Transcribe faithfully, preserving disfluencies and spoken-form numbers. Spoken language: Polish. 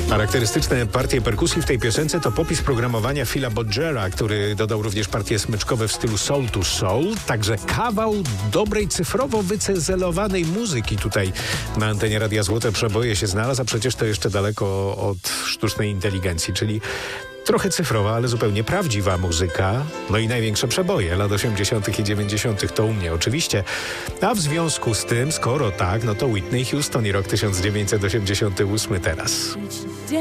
Charakterystyczne partie perkusji w tej piosence to popis programowania Phila Bodgera, który dodał również partie smyczkowe w stylu soul to soul. Także kawał dobrej, cyfrowo wycezelowanej muzyki tutaj na antenie Radia Złote Przeboje się znalazł, a przecież to jeszcze daleko od sztucznej inteligencji, czyli trochę cyfrowa, ale zupełnie prawdziwa muzyka. No i największe przeboje lat osiemdziesiątych i dziewięćdziesiątych to u mnie oczywiście. A w związku z tym, skoro tak, no to Whitney Houston i rok tysiąc dziewięćset osiemdziesiąty ósmy teraz.